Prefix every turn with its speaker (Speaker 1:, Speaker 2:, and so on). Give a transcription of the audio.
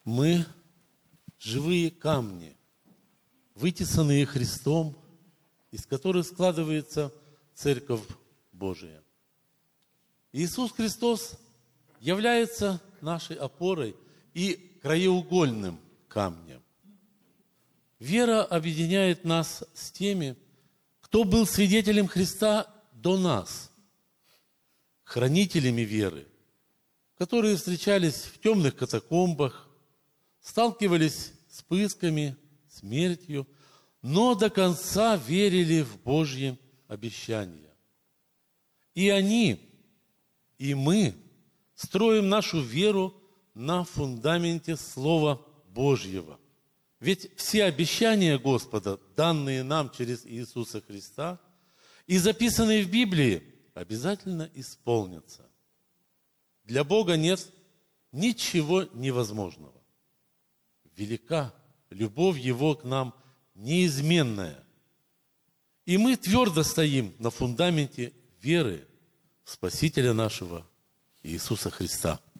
Speaker 1: Мы живые камни, вытесанные Христом, из которых складывается Церковь Божия. Иисус Христос является нашей опорой и краеугольным камнем. Вера объединяет нас с теми, кто был свидетелем Христа до нас, хранителями веры, которые встречались в темных катакомбах, сталкивались с пытками, смертью, но до конца верили в Божьи обещания. И они, и мы строим нашу веру на фундаменте Слова Божьего. Ведь все обещания Господа, данные нам через Иисуса Христа и записанные в Библии, обязательно исполнятся. Для Бога нет ничего невозможного. Велика любовь Его к нам неизменная. И мы твердо стоим на фундаменте веры в Спасителя нашего Иисуса Христа.